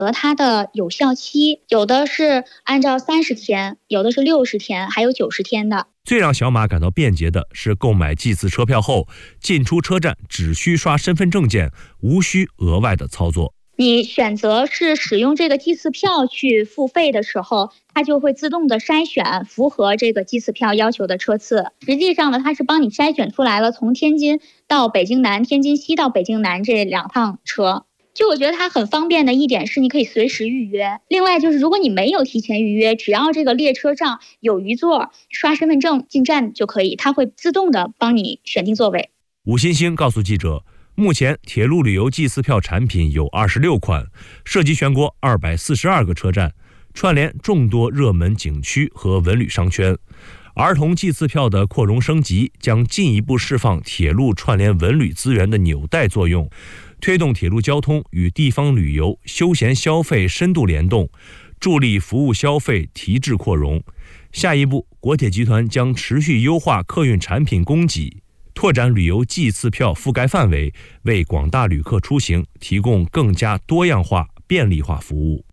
和它的有效期，有的是按照30天，有的是60天，还有90天的。 最让小马感到便捷的是，购买祭祀车票后，进出车站只需刷身份证件，无需额外的操作。 你选择是使用这个祭祀票去付费的时候，它就会自动的筛选符合这个祭祀票要求的车次。实际上呢，它是帮你筛选出来了从天津到北京南、天津西到北京南这2趟车。就我觉得它很方便的一点是，你可以随时预约。另外就是，如果你没有提前预约，只要这个列车上有余座，刷身份证进站就可以，它会自动的帮你选定座位。 吴欣欣告诉记者，目前铁路旅游祭祀票产品有26款，涉及全国242个车站，串联众多热门景区和文旅商圈。儿童祭祀票的扩容升级将进一步释放铁路串联文旅资源的纽带作用，推动铁路交通与地方旅游、休闲消费深度联动，助力服务消费提质扩容。下一步，国铁集团将持续优化客运产品供给，拓展旅游祭祀票覆盖范围，为广大旅客出行提供更加多样化、便利化服务。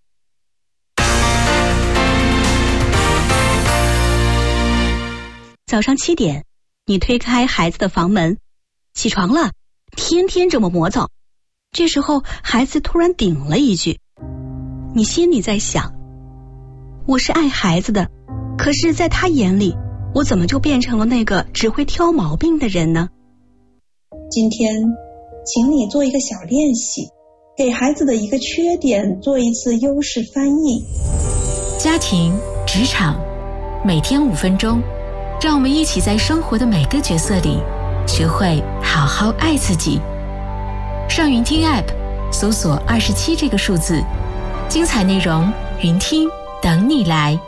早上7点，你推开孩子的房门，起床了，天天这么磨蹭。这时候孩子突然顶了一句，你心里在想，我是爱孩子的，可是在他眼里，我怎么就变成了那个只会挑毛病的人呢？ 今天请你做一个小练习，给孩子的一个缺点做一次优势翻译。 家庭、职场，每天5分钟，让我们一起在生活的每个角色里学会好好爱自己。上云听 App 搜索27这个数字，精彩内容云听等你来。